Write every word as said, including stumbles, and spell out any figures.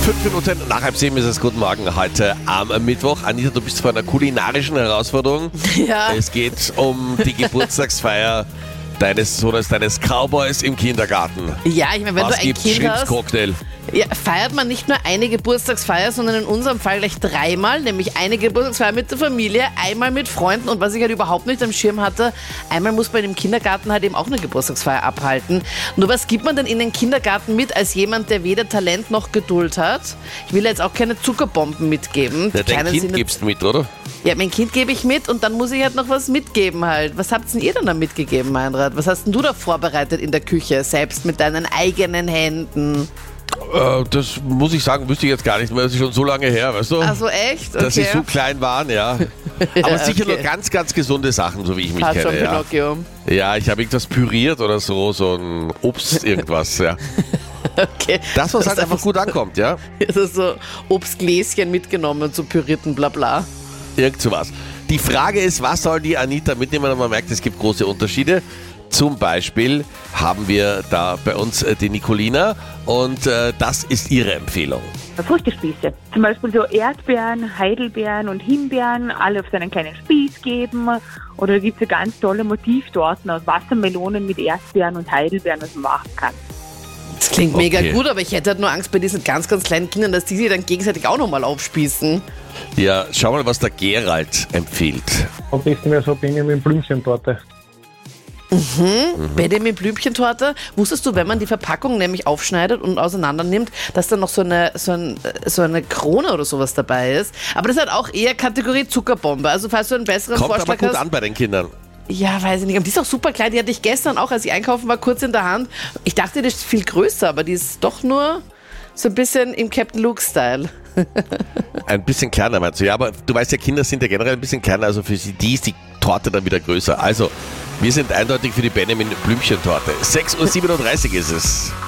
Fünf Minuten nach halb sieben ist es. Guten Morgen heute am Mittwoch. Anita, du bist vor einer kulinarischen Herausforderung. Ja. Es geht um die Geburtstagsfeier deines Sohnes, deines Cowboys im Kindergarten. Ja, ich meine, wenn Was du ein gibt's? Kind hast, Schrimpscocktail. ja, feiert man nicht nur eine Geburtstagsfeier, sondern in unserem Fall gleich dreimal, nämlich eine Geburtstagsfeier mit der Familie, einmal mit Freunden und was ich halt überhaupt nicht am Schirm hatte, einmal muss man im Kindergarten halt eben auch eine Geburtstagsfeier abhalten. Nur was gibt man denn in den Kindergarten mit als jemand, der weder Talent noch Geduld hat? Ich will jetzt auch keine Zuckerbomben mitgeben. Die Ja, dein Kleinen Kind sind- gibst du mit, oder? Ja, mein Kind gebe ich mit und dann muss ich halt noch was mitgeben halt. Was habt denn ihr denn da mitgegeben, Meinrad? Was hast denn du da vorbereitet in der Küche, selbst mit deinen eigenen Händen? Äh, das muss ich sagen, wüsste ich jetzt gar nicht mehr. Das ist schon so lange her, weißt du? Also echt? Okay. Dass sie so klein waren, ja. Aber sicher okay. nur ganz, ganz gesunde Sachen, so wie ich mich Hat schon kenne. Ja. Pinocchio. ja, ich habe irgendwas püriert oder so, so ein Obst, irgendwas, ja. Okay. Das, was Du halt hast einfach gut ankommt, ja. Also so Obstgläschen mitgenommen zu pürierten Blabla. Irgend sowas. Die Frage ist, was soll die Anita mitnehmen? Und man merkt, es gibt große Unterschiede. Zum Beispiel haben wir da bei uns äh, die Nicolina und äh, das ist ihre Empfehlung. Früchtespieße. Zum Beispiel so Erdbeeren, Heidelbeeren und Himbeeren, alle auf so einen kleinen Spieß geben. Oder da gibt es ja ganz tolle Motivtorten aus Wassermelonen mit Erdbeeren und Heidelbeeren, was man machen kann. Das klingt Okay. mega gut, aber ich hätte halt nur Angst bei diesen ganz, ganz kleinen Kindern, dass die sich dann gegenseitig auch nochmal aufspießen. Ja, schau mal, was der Gerald empfiehlt. Am besten wäre so Benjamin Blümchen-Torte. Mhm. Benjamin Blümchentorte. Wusstest du, wenn man die Verpackung nämlich aufschneidet und auseinander nimmt, dass da noch so eine, so, ein, so eine Krone oder sowas dabei ist? Aber das ist halt auch eher Kategorie Zuckerbombe. Also falls du einen besseren Kommt aber Vorschlag gut hast. an bei den Kindern. Ja, weiß ich nicht. Und die ist auch super klein. Die hatte ich gestern auch, als ich einkaufen war, kurz in der Hand. Ich dachte, die ist viel größer, aber die ist doch nur so ein bisschen im Captain Luke-Style. Ein bisschen kleiner meinst du, ja, aber du weißt ja, Kinder sind ja generell ein bisschen kleiner, also für sie, die ist die Torte dann wieder größer. Also, wir sind eindeutig für die Benjamin Blümchen-Torte. sechs Uhr siebenunddreißig ist es.